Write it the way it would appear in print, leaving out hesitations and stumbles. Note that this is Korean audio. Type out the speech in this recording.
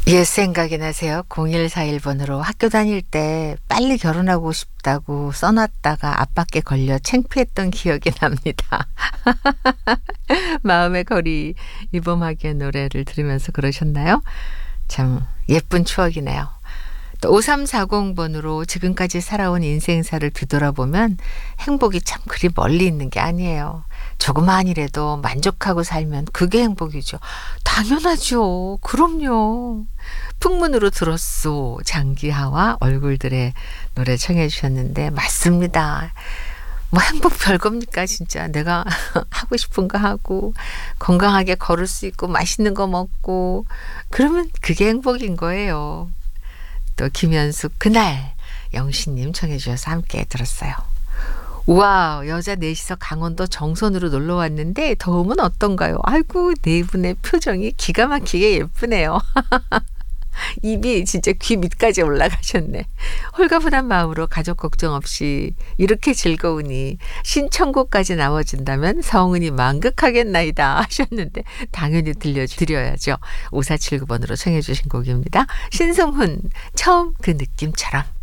옛 생각이 나세요? 0141번으로 학교 다닐 때 빨리 결혼하고 싶다고 써놨다가 아빠께 걸려 창피했던 기억이 납니다. 마음의 거리 이범학의 노래를 들으면서 그러셨나요? 참 예쁜 추억이네요. 또 5340번으로 지금까지 살아온 인생사를 뒤돌아보면 행복이 참 그리 멀리 있는 게 아니에요. 조그만이라도 만족하고 살면 그게 행복이죠. 당연하죠. 그럼요. 풍문으로 들었소. 장기하와 얼굴들의 노래 청해 주셨는데 맞습니다. 뭐 행복 별겁니까 진짜. 내가 하고 싶은 거 하고 건강하게 걸을 수 있고 맛있는 거 먹고 그러면 그게 행복인 거예요. 또 김현숙 그날 영신님 청해 주셔서 함께 들었어요. 우와 여자 넷이서 강원도 정선으로 놀러 왔는데 더움은 어떤가요? 아이고 네 분의 표정이 기가 막히게 예쁘네요. 입이 진짜 귀 밑까지 올라가셨네. 홀가분한 마음으로 가족 걱정 없이 이렇게 즐거우니 신청곡까지 나와준다면 성은이 만극하겠나이다 하셨는데 당연히 들려드려야죠. 5479번으로 청해 주신 곡입니다. 신승훈 처음 그 느낌처럼.